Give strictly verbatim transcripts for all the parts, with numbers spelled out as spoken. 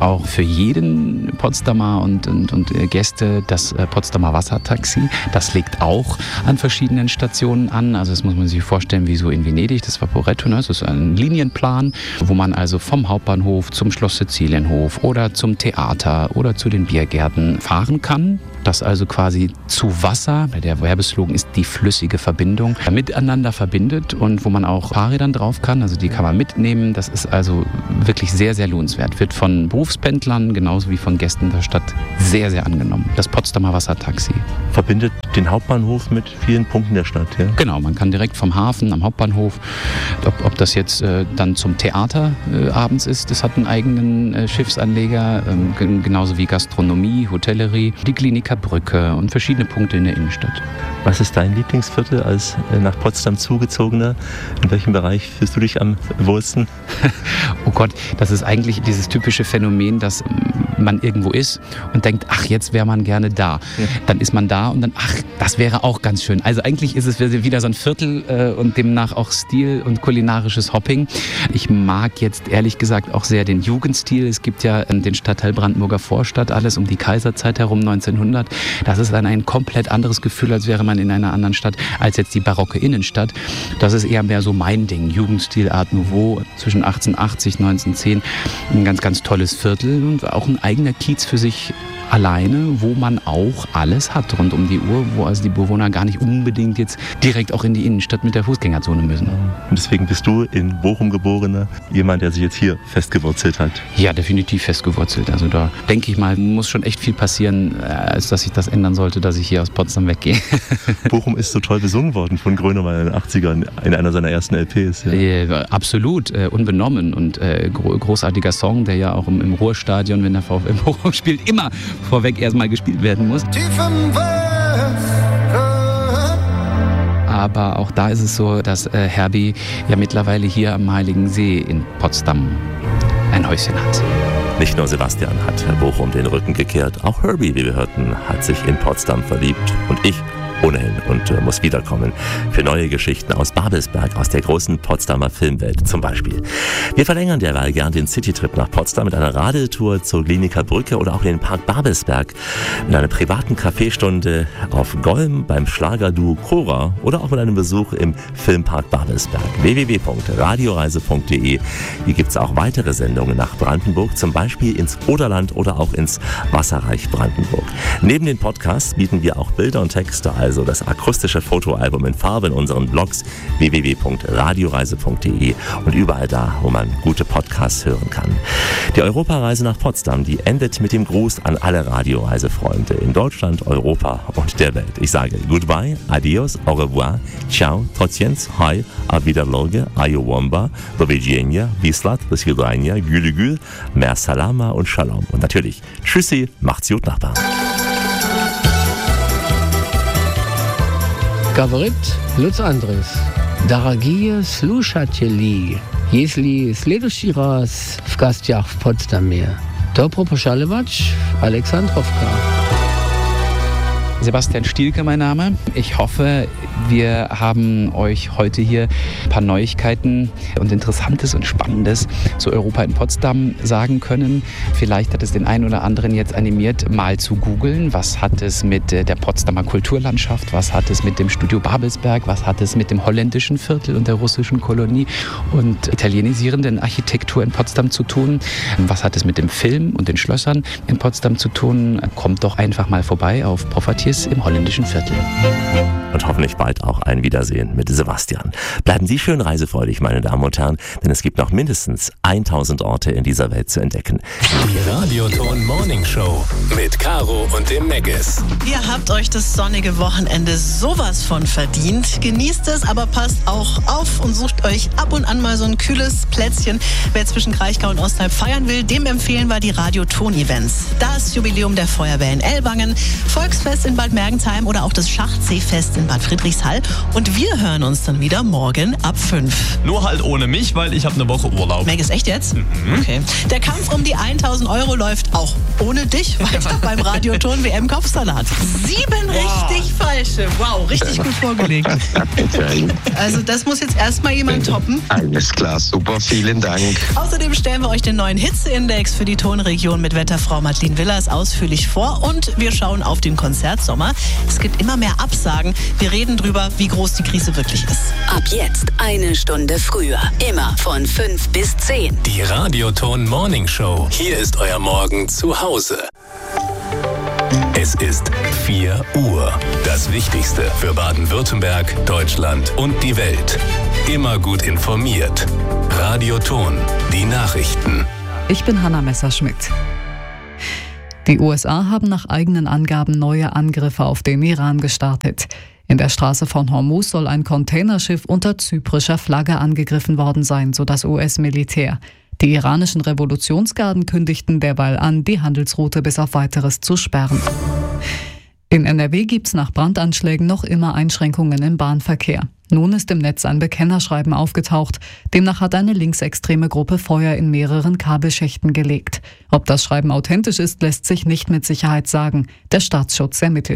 auch für jeden Potsdamer und, und, und Gäste das Potsdamer Wassertaxi. Das legt auch an verschiedenen Stationen an. Also das muss man sich vorstellen wie so in Venedig, das Vaporetto. Ne? Das ist ein Linienplan, wo man also vom Hauptbahnhof zum Schloss Sizilienhof oder zum Theater oder zu den Biergärten fahren kann. Das also quasi zu Wasser, der Werbeslogan ist die flüssige Verbindung, miteinander verbindet und wo man auch Fahrrädern drauf kann, also die kann man mitnehmen. Das ist also wirklich sehr, sehr lohnenswert. Wird von Berufspendlern genauso wie von Gästen der Stadt sehr, sehr angenommen. Das Potsdamer Wassertaxi. Verbindet den Hauptbahnhof mit vielen Punkten der Stadt, ja? Genau, man kann direkt vom Hafen am Hauptbahnhof, ob, ob das jetzt äh, dann zum Theater äh, abends ist, das hat einen eigenen äh, Schiffsanleger, äh, g- genauso wie Gastronomie, Hotellerie, die Kliniker Brücke und verschiedene Punkte in der Innenstadt. Was ist dein Lieblingsviertel als äh, nach Potsdam zugezogener? In welchem Bereich fühlst du dich am wohlsten? Oh Gott, das ist eigentlich dieses typische Phänomen, dass man irgendwo ist und denkt, ach, jetzt wäre man gerne da. Ja. Dann ist man da und dann, ach, das wäre auch ganz schön. Also eigentlich ist es wieder so ein Viertel äh, und demnach auch Stil und kulinarisches Hopping. Ich mag jetzt ehrlich gesagt auch sehr den Jugendstil. Es gibt ja äh, den Stadtteil Brandenburger Vorstadt, alles um die Kaiserzeit herum, neunzehnhundert. Das ist dann ein komplett anderes Gefühl, als wäre man in einer anderen Stadt, als jetzt die barocke Innenstadt. Das ist eher mehr so mein Ding. Jugendstil, Art Nouveau, zwischen achtzehnhundertachtzig, neunzehnhundertzehn. Ein ganz, ganz tolles Viertel und auch ein eigener Kiez für sich alleine, wo man auch alles hat rund um die Uhr, wo also die Bewohner gar nicht unbedingt jetzt direkt auch in die Innenstadt mit der Fußgängerzone müssen. Und deswegen bist du in Bochum geborener, jemand, der sich jetzt hier festgewurzelt hat? Ja, definitiv festgewurzelt. Also da denke ich mal, muss schon echt viel passieren, als dass ich das ändern sollte, dass ich hier aus Potsdam weggehe. Bochum ist so toll besungen worden von Grönemeyer in den achtzigern in einer seiner ersten L Ps. Ja. Äh, absolut, äh, unbenommen und äh, gro- großartiger Song, der ja auch im, im Ruhrstadion, wenn der VfL Bochum spielt, immer vorweg erstmal gespielt werden muss. Aber auch da ist es so, dass äh, Herbie ja mittlerweile hier am Heiligen See in Potsdam ein Häuschen hat. Nicht nur Sebastian hat Bochum den Rücken gekehrt, auch Herbie, wie wir hörten, hat sich in Potsdam verliebt. Und ich ohnehin und äh, muss wiederkommen für neue Geschichten aus Babelsberg, aus der großen Potsdamer Filmwelt zum Beispiel. Wir verlängern derweil gern den Citytrip nach Potsdam mit einer Radeltour zur Kliniker Brücke oder auch in den Park Babelsberg, mit einer privaten Kaffeestunde auf Golm beim Schlagerduo Cora oder auch mit einem Besuch im Filmpark Babelsberg. w w w punkt radioreise punkt d e. Hier gibt es auch weitere Sendungen nach Brandenburg, zum Beispiel ins Oderland oder auch ins Wasserreich Brandenburg. Neben den Podcasts bieten wir auch Bilder und Texte, also das akustische Fotoalbum in Farbe in unseren Blogs w w w punkt radioreise punkt d e und überall da, wo man gute Podcasts hören kann. Die Europareise nach Potsdam, die endet mit dem Gruß an alle Radioreisefreunde in Deutschland, Europa und der Welt. Ich sage Goodbye, Adios, Au revoir, Ciao, Trotjens, Hi, A Wiederloge, Ayowomba, Do widzenia, Wislat, Do svidania, Gülü-Gül, Mer Salama und Shalom. Und natürlich, Tschüssi, macht's gut, Nachbarn. Говорит Луц Андрес. Дорогие слушатели, если в следующий раз в гостях в Потсдаме, добро пожаловать в Alexandrovka. Sebastian Stielke mein Name. Ich hoffe, wir haben euch heute hier ein paar Neuigkeiten und Interessantes und Spannendes zu Europa in Potsdam sagen können. Vielleicht hat es den einen oder anderen jetzt animiert, mal zu googeln. Was hat es mit der Potsdamer Kulturlandschaft, was hat es mit dem Studio Babelsberg, was hat es mit dem holländischen Viertel und der russischen Kolonie und italienisierenden Architektur in Potsdam zu tun? Was hat es mit dem Film und den Schlössern in Potsdam zu tun? Kommt doch einfach mal vorbei auf Profatiers im holländischen Viertel. Und hoffentlich bald auch ein Wiedersehen mit Sebastian. Bleiben Sie schön reisefreudig, meine Damen und Herren, denn es gibt noch mindestens tausend Orte in dieser Welt zu entdecken. Die Radioton Morning Show mit Caro und dem Meggis. Ihr habt euch das sonnige Wochenende sowas von verdient. Genießt es, aber passt auch auf und sucht euch ab und an mal so ein kühles Plätzchen. Wer zwischen Kraichgau und Ostheim feiern will, dem empfehlen wir die Radioton-Events. Das Jubiläum der Feuerwehr in Ellwangen, Volksfest in Bad Mergentheim oder auch das Schachseefest in in Bad Friedrichshall. Und wir hören uns dann wieder morgen ab fünf. Nur halt ohne mich, weil ich habe eine Woche Urlaub. Meg, ist echt jetzt? Mhm. Okay. Der Kampf um die tausend Euro läuft auch ohne dich weiter beim Radioton W M Kopfsalat. Sieben wow. richtig falsche. Wow, richtig gut vorgelegt. Also das muss jetzt erstmal jemand toppen. Alles klar, super, vielen Dank. Außerdem stellen wir euch den neuen Hitzeindex für die Tonregion mit Wetterfrau Madeleine Willers ausführlich vor und wir schauen auf den Konzertsommer. Es gibt immer mehr Absagen. Wir reden drüber, wie groß die Krise wirklich ist. Ab jetzt eine Stunde früher. Immer von fünf bis zehn. Die Radioton Morning Show. Hier ist euer Morgen zu Hause. Es ist vier Uhr. Das Wichtigste für Baden-Württemberg, Deutschland und die Welt. Immer gut informiert. Radioton, die Nachrichten. Ich bin Hanna Messerschmidt. Die U S A haben nach eigenen Angaben neue Angriffe auf den Iran gestartet. In der Straße von Hormuz soll ein Containerschiff unter zyprischer Flagge angegriffen worden sein, so das U S-Militär. Die iranischen Revolutionsgarden kündigten derweil an, die Handelsroute bis auf Weiteres zu sperren. In N R W gibt es nach Brandanschlägen noch immer Einschränkungen im Bahnverkehr. Nun ist im Netz ein Bekennerschreiben aufgetaucht. Demnach hat eine linksextreme Gruppe Feuer in mehreren Kabelschächten gelegt. Ob das Schreiben authentisch ist, lässt sich nicht mit Sicherheit sagen. Der Staatsschutz ermittelt.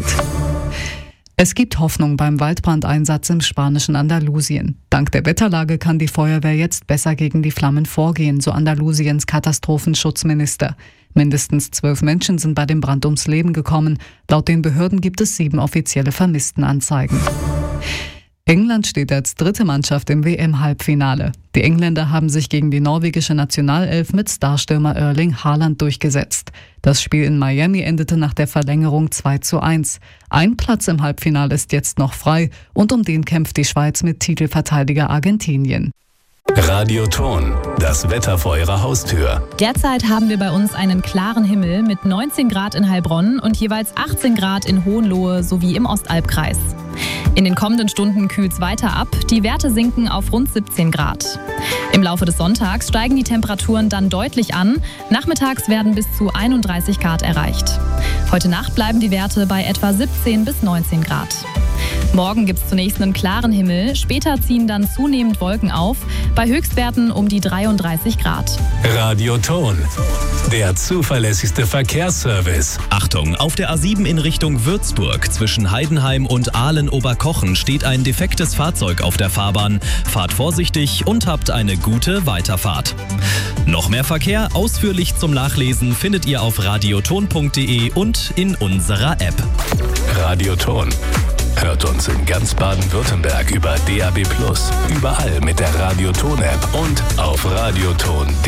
Es gibt Hoffnung beim Waldbrandeinsatz im spanischen Andalusien. Dank der Wetterlage kann die Feuerwehr jetzt besser gegen die Flammen vorgehen, so Andalusiens Katastrophenschutzminister. Mindestens zwölf Menschen sind bei dem Brand ums Leben gekommen. Laut den Behörden gibt es sieben offizielle Vermisstenanzeigen. England steht als dritte Mannschaft im W M-Halbfinale. Die Engländer haben sich gegen die norwegische Nationalelf mit Starstürmer Erling Haaland durchgesetzt. Das Spiel in Miami endete nach der Verlängerung zwei zu eins. Ein Platz im Halbfinale ist jetzt noch frei und um den kämpft die Schweiz mit Titelverteidiger Argentinien. Radioton, das Wetter vor Ihrer Haustür. Derzeit haben wir bei uns einen klaren Himmel mit neunzehn Grad in Heilbronn und jeweils achtzehn Grad in Hohenlohe sowie im Ostalbkreis. In den kommenden Stunden kühlt es weiter ab, die Werte sinken auf rund siebzehn Grad. Im Laufe des Sonntags steigen die Temperaturen dann deutlich an, nachmittags werden bis zu einunddreißig Grad erreicht. Heute Nacht bleiben die Werte bei etwa siebzehn bis neunzehn Grad. Morgen gibt es zunächst einen klaren Himmel, später ziehen dann zunehmend Wolken auf, bei Höchstwerten um die dreiunddreißig Grad. Radioton, der zuverlässigste Verkehrsservice. Achtung, auf der A sieben in Richtung Würzburg zwischen Heidenheim und Aalen-Oberkochen steht ein defektes Fahrzeug auf der Fahrbahn. Fahrt vorsichtig und habt eine gute Weiterfahrt. Noch mehr Verkehr ausführlich zum Nachlesen findet ihr auf radioton punkt de und in unserer App. Radioton. Hört uns in ganz Baden-Württemberg über D A B plus, überall mit der Radioton-App und auf radioton punkt de.